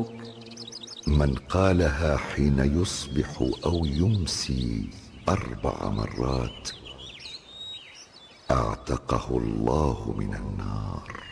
ربك. من قالها حين يصبح أو يمسي 4 مرات اعتقه الله من النار.